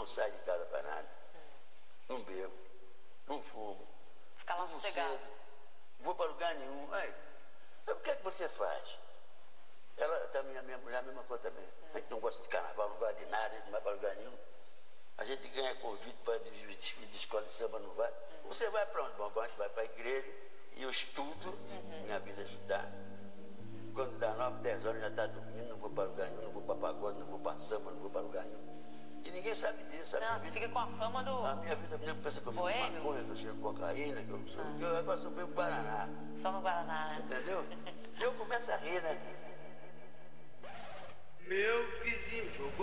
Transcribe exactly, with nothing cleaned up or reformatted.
saio de casa para nada. Hum. Não bebo, não fumo. Fica lá sossegado. Cedo, vou para lugar nenhum. Aí, o que é que você faz? Ela também, a minha mulher, a mesma coisa também. Hum. A gente não gosta de carnaval, não gosta de nada, a gente não vai para lugar nenhum. A gente ganha convite para despedir de escola de samba, não vai. Hum. Você vai para onde? Bom, a gente vai para a igreja e eu estudo, uhum. minha vida é estudar. Quando dá nove, dez horas, já está dormindo, não vou para lugar nenhum, não vou para pagode, não vou para samba, não vou para lugar nenhum. E ninguém sabe disso. Sabe? Não, você fica com a fama do... A minha vida, a minha pensa que eu fico maconha, que eu cheiro cocaína, que eu sou... Ah. Eu agora sou meio Guaraná. Só no Guaraná, né? Entendeu? E eu começo a rir, né? Meu vizinho jogou.